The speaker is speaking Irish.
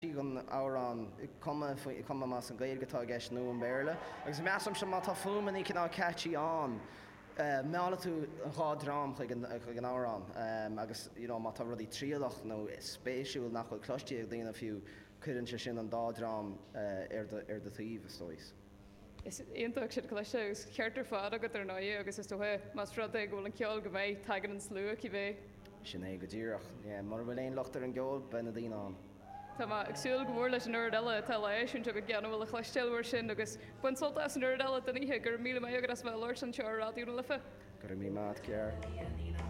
Gon árán cuma más an gailgetá gceis nó an béle. Agus measam sem má tá fuman í cinná catchy an. Meála tú an gádrám chuig an árán. Agus má tá rudí tríadach nó spéisiúil nach chuil clostí ag daana fiú chuann se sin an dádrám ar de taobh stois. Is ionach siad leiise agus ceartar fád agat ar 9 agus is tuthe más rud ag bhfuil an ceol go bhéh taigean an slúach i bhéh. Sin é go ddíireach, mar bhfuil éon lochtar an ggheol bena daoine. Tá agsúil go mór leis an nuir eile tá leiisiún go gceanhfuil a chleisteilhar sin agus buin solta as an nuir eile den ihe gur mí mé agus bheith leir an teráíú lifa. Gur mí mád cear.